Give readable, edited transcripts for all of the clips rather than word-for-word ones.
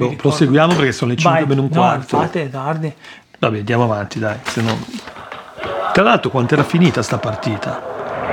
ricordo. Proseguiamo perché sono le 5 meno un quarto. No, infatti è tardi. Vabbè, andiamo avanti, dai. Se no... Tra l'altro, quanto era finita sta partita?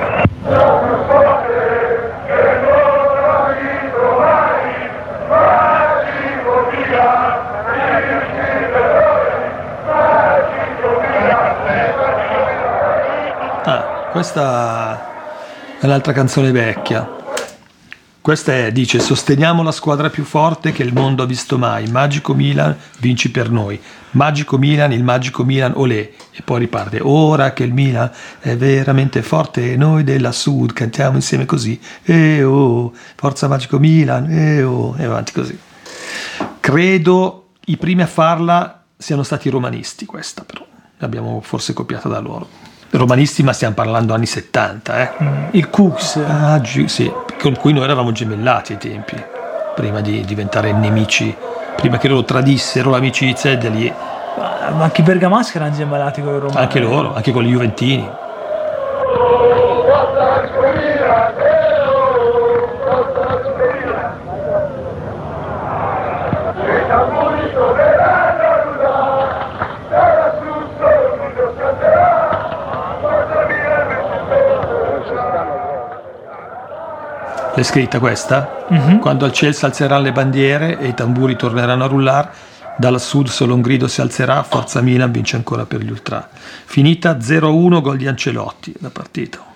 Questa è un'altra canzone vecchia. Questa dice: sosteniamo la squadra più forte che il mondo ha visto mai. Magico Milan, vinci per noi. Magico Milan, il magico Milan, olè. E poi riparte: ora che il Milan è veramente forte, noi della Sud cantiamo insieme così. Oh, forza Magico Milan, oh, e avanti così. Credo i primi a farla siano stati i romanisti, questa però. L'abbiamo forse copiata da loro. Romanisti, ma stiamo parlando anni 70, Il Cooks. Sì, con cui noi eravamo gemellati ai tempi, prima di diventare nemici, prima che loro tradissero l'amicizia, e da lì. Ma anche i bergamaschi erano gemellati con i romani. Anche loro, anche con gli juventini. L'è scritta questa? Quando al cielo si alzeranno le bandiere e i tamburi torneranno a rullare, dal sud solo un grido si alzerà, forza Milan vince ancora per gli ultra. Finita 0-1, gol di Ancelotti la partita.